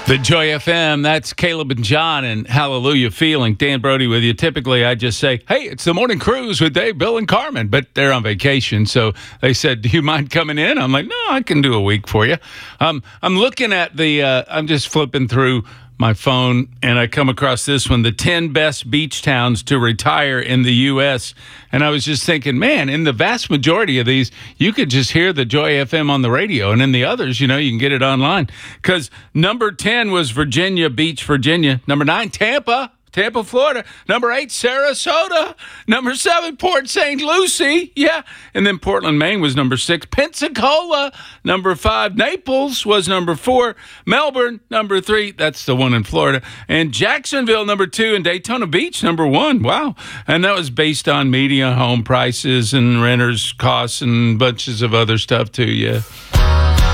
The Joy FM, that's Caleb and John and Hallelujah Feeling. Dan Brody with you. Typically, I just say, hey, it's the morning cruise with Dave, Bill, and Carmen, but they're on vacation. So they said, do you mind coming in? I'm like, no, I can do a week for you. I'm looking at I'm just flipping through my phone, and I come across this one, the 10 best beach towns to retire in the U.S. And I was just thinking, man, in the vast majority of these, you could just hear the Joy FM on the radio. And in the others, you can get it online. Because number 10 was Virginia Beach, Virginia. Number 9, Tampa, Florida. Number 8, Sarasota. Number 7, Port St. Lucie. Yeah. And then Portland, Maine was number 6. Pensacola, number 5. Naples was number 4. Melbourne, number 3. That's the one in Florida. And Jacksonville, number 2. And Daytona Beach, number 1. Wow. And that was based on median home prices and renters' costs and bunches of other stuff too. Yeah.